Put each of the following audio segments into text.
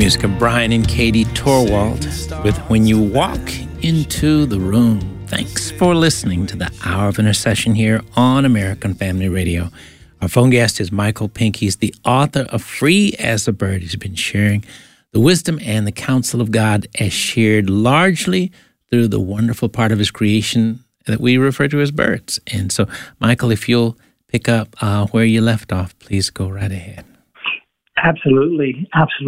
music of Brian and Katie Torwald with When You Walk Into the Room. Thanks for listening to the Hour of Intercession here on American Family Radio. Our phone guest is Michael Pink. He's the author of Free as a Bird. He's been sharing the wisdom and the counsel of God as shared largely through the wonderful part of his creation that we refer to as birds. And so, Michael, if you'll pick up where you left off, please go right ahead. Absolutely.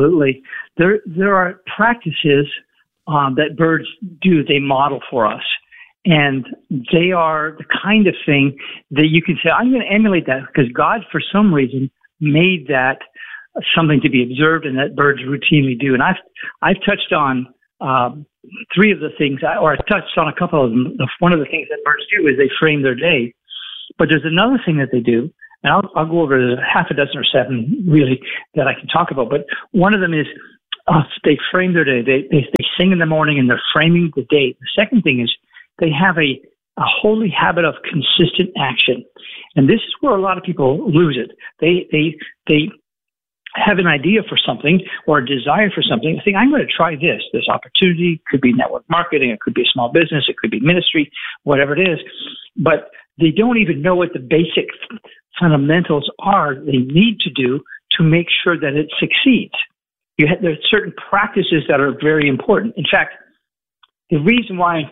There are practices that birds do, they model for us. And they are the kind of thing that you can say, I'm going to emulate that because God, for some reason, made that something to be observed and that birds routinely do. And I've touched on three of the things, or I've touched on a couple of them. One of the things that birds do is they frame their day. But there's another thing that they do, and I'll go over half a dozen or seven, really, that I can talk about. But one of them is they frame their day. They sing in the morning, and they're framing the day. The second thing is they have a holy habit of consistent action. And this is where a lot of people lose it. They have an idea for something or a desire for something. They think, I'm going to try this opportunity. It could be network marketing. It could be a small business. It could be ministry, whatever it is. But they don't even know what the basic fundamentals are they need to do to make sure that it succeeds. There are certain practices that are very important. In fact, the reason why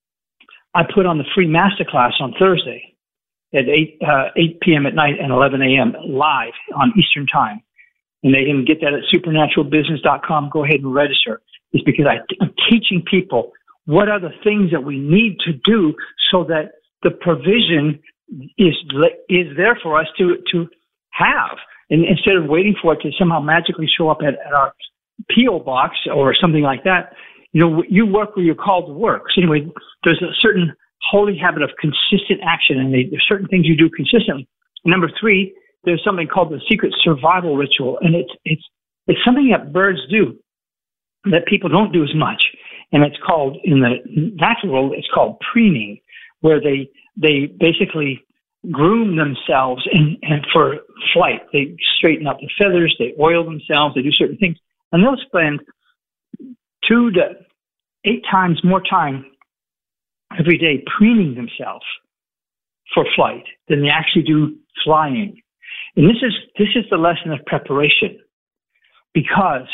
I put on the free masterclass on Thursday at 8 p.m. at night and 11 a.m. live on Eastern Time, and they can get that at supernaturalbusiness.com. Go ahead and register. Is because I'm teaching people what are the things that we need to do so that the provision is there for us to have. And instead of waiting for it to somehow magically show up at our P.O. box or something like that, you work where you're called to work. So anyway, there's a certain holy habit of consistent action, and there's certain things you do consistently. Number three, there's something called the secret survival ritual, and it's something that birds do that people don't do as much. And it's called, in the natural world, it's called preening, where they basically groom themselves and for flight. They straighten up the feathers, they oil themselves, they do certain things, and they'll spend 2 to 8 times more time every day preening themselves for flight than they actually do flying. And this is the lesson of preparation, because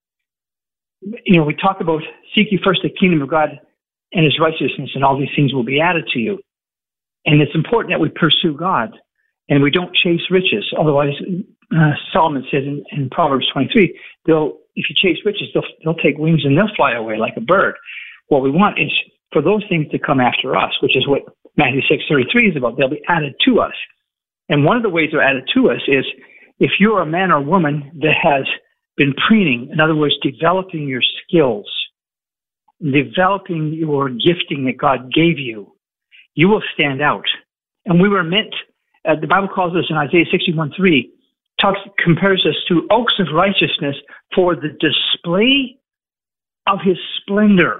we talk about seek ye first the kingdom of God and his righteousness, and all these things will be added to you. And it's important that we pursue God and we don't chase riches. Otherwise, Solomon said in Proverbs 23, if you chase riches, they'll take wings and they'll fly away like a bird. What we want is for those things to come after us, which is what Matthew 6:33 is about. They'll be added to us. And one of the ways they're added to us is if you're a man or woman that has been preening, in other words, developing your skills, developing your gifting that God gave you, you will stand out. And we were meant, the Bible calls us in Isaiah 61:3, compares us to oaks of righteousness for the display of his splendor.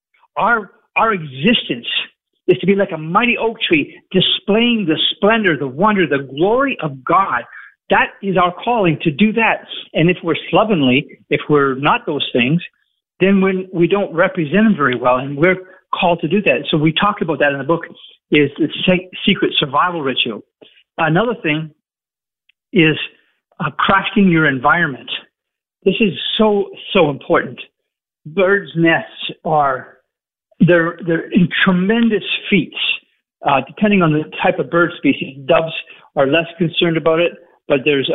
Our existence is to be like a mighty oak tree, displaying the splendor, the wonder, the glory of God. That is our calling, to do that. And if we're slovenly, if we're not those things, then when we don't represent him very well, and we're called to do that. So we talked about that in the book, is the secret survival ritual. Another thing is crafting your environment. This is so important. Birds' nests they're in tremendous feats. Depending on the type of bird species, doves are less concerned about it, but there's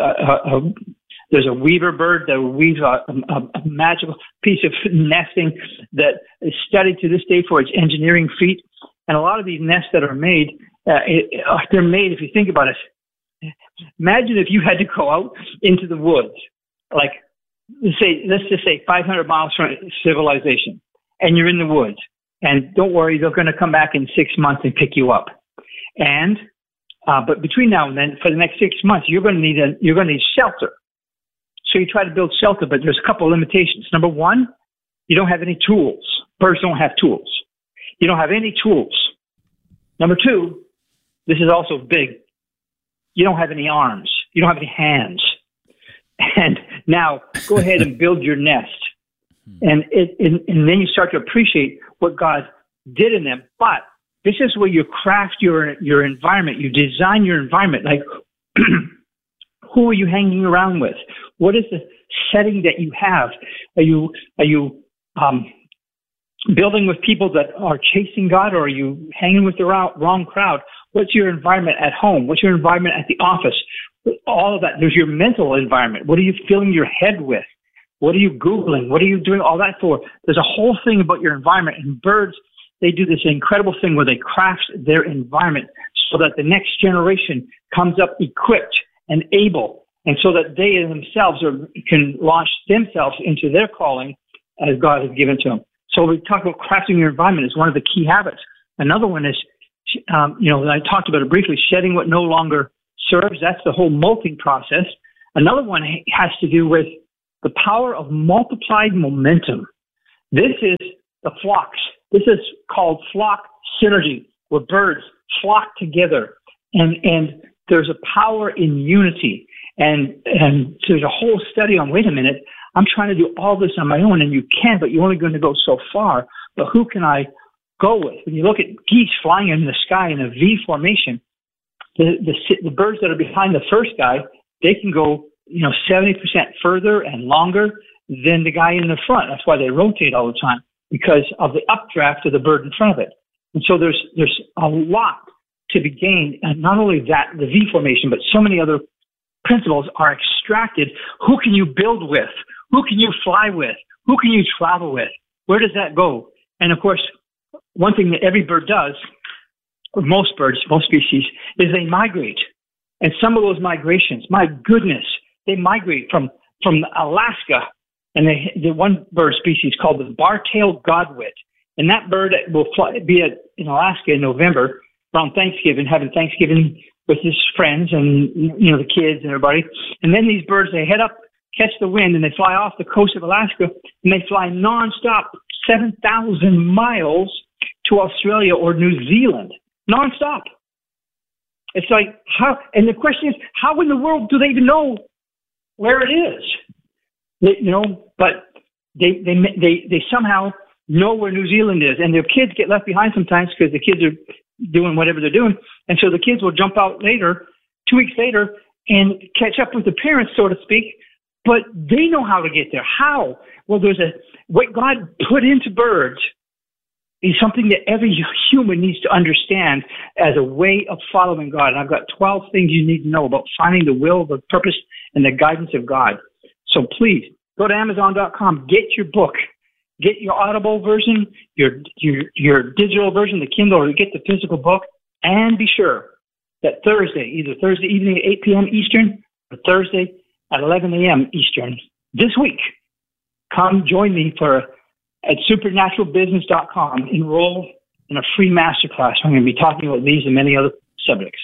a weaver bird that weaves a magical piece of nesting that is studied to this day for its engineering feat. And a lot of these nests that are made, they're made, if you think about it, imagine if you had to go out into the woods, like let's just say 500 miles from civilization, and you're in the woods. And don't worry, they're going to come back in 6 months and pick you up. And but between now and then, for the next 6 months, you're going to need shelter. So you try to build shelter, but there's a couple of limitations. Number one, you don't have any tools. Birds don't have tools. You don't have any tools. Number two, this is also big. You don't have any arms. You don't have any hands. And now go ahead and build your nest. And then you start to appreciate what God did in them. But this is where you craft your environment. You design your environment. Like, who are you hanging around with? What is the setting that you have? Are you building with people that are chasing God, or are you hanging with the wrong crowd? What's your environment at home? What's your environment at the office? All of that. There's your mental environment. What are you filling your head with? What are you Googling? What are you doing all that for? There's a whole thing about your environment. And birds, they do this incredible thing where they craft their environment so that the next generation comes up equipped and able, and so that they themselves can launch themselves into their calling as God has given to them. So we talk about crafting your environment as one of the key habits. Another one is, I talked about it briefly, shedding what no longer serves. That's the whole molting process. Another one has to do with the power of multiplied momentum. This is the flocks. This is called flock synergy, where birds flock together, and there's a power in unity. And there's a whole study on, wait a minute, I'm trying to do all this on my own, and you can, but you're only going to go so far. But who can I go with? When you look at geese flying in the sky in a V formation, the birds that are behind the first guy, they can go 70% further and longer than the guy in the front. That's why they rotate all the time, because of the updraft of the bird in front of it. And so there's a lot to be gained, and not only that, the V formation, but so many other principles are extracted. Who can you build with? Who can you fly with? Who can you travel with? Where does that go? And of course, one thing that every bird does, or most birds, most species, is they migrate. And some of those migrations, my goodness, they migrate from Alaska, and the one bird species called the bar-tailed godwit. And that bird will be in Alaska in November around Thanksgiving, having Thanksgiving with his friends and the kids and everybody. And then these birds, they head up, catch the wind, and they fly off the coast of Alaska, and they fly nonstop 7,000 miles to Australia or New Zealand, nonstop. It's like, how? And the question is, how in the world do they even know where it is? But they somehow know where New Zealand is, and their kids get left behind sometimes because the kids are doing whatever they're doing, and so the kids will jump out later, 2 weeks later, and catch up with the parents, so to speak. But they know how to get there. How? Well, what God put into birds is something that every human needs to understand as a way of following God. And I've got 12 things you need to know about finding the will, the purpose, and the guidance of God. So please, go to Amazon.com, get your book, get your Audible version, your digital version, the Kindle, or get the physical book, and be sure that either Thursday evening at 8 p.m. Eastern or Thursday at 11 a.m. Eastern this week, come join me at supernaturalbusiness.com. Enroll in a free masterclass. I'm going to be talking about these and many other subjects.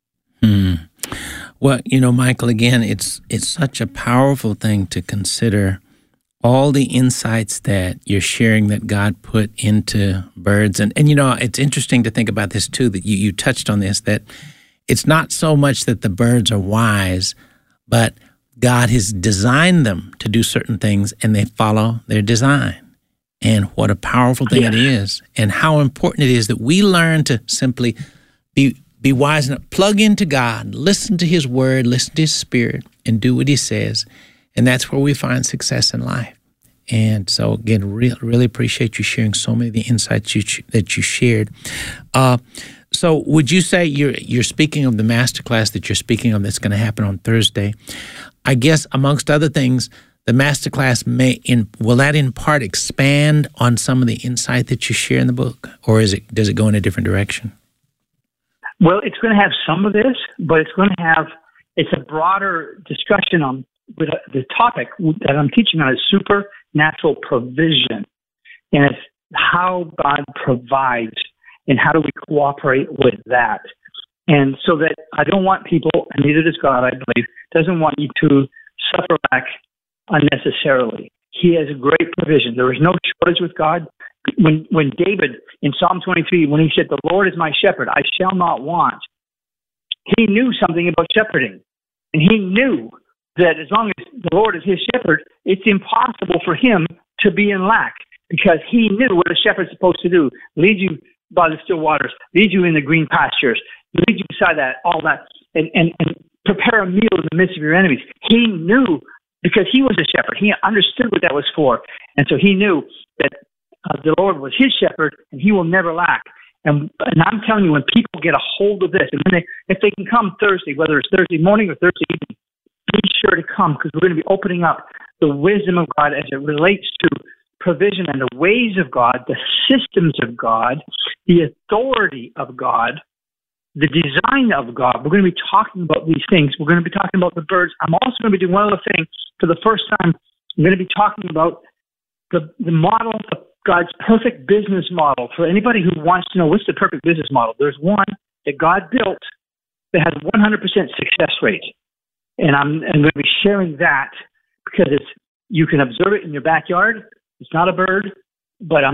Well, Michael, again, it's such a powerful thing to consider all the insights that you're sharing that God put into birds. And it's interesting to think about this too, that you touched on this, that it's not so much that the birds are wise, but God has designed them to do certain things, and they follow their design. And what a powerful thing it is, and how important it is that we learn to simply be wise enough, plug into God, listen to His Word, listen to His Spirit, and do what He says. And that's where we find success in life. And so, again, really appreciate you sharing so many of the insights that you shared. So would you say you're speaking of the masterclass that you're speaking of that's going to happen on Thursday? I guess, amongst other things, the masterclass will that in part expand on some of the insight that you share in the book, or does it go in a different direction? Well, it's going to have some of this, but it's a broader discussion on with the topic that I'm teaching on is supernatural provision, and it's how God provides and how do we cooperate with that. And so that I don't want people, and neither does God, I believe, doesn't want you to suffer back unnecessarily. He has a great provision. There is no shortage with God. When David, in Psalm 23, when he said, "The Lord is my shepherd, I shall not want," he knew something about shepherding. And he knew that as long as the Lord is his shepherd, it's impossible for him to be in lack, because he knew what a shepherd's supposed to do: lead you by the still waters, lead you in the green pastures, lead you beside that, all that, and prepare a meal in the midst of your enemies. He knew, because he was a shepherd. He understood what that was for. And so he knew that the Lord was his shepherd, and he will never lack. And I'm telling you, when people get a hold of this, and if they can come Thursday, whether it's Thursday morning or Thursday evening, be sure to come, because we're going to be opening up the wisdom of God as it relates to provision and the ways of God, the systems of God, the authority of God, the design of God. We're going to be talking about these things. We're going to be talking about the birds. I'm also going to be doing one other thing. For the first time, I'm going to be talking about the model of God's perfect business model. For anybody who wants to know what's the perfect business model, there's one that God built that has 100% success rate. And I'm going to be sharing that because you can observe it in your backyard. It's not a bird, but I'm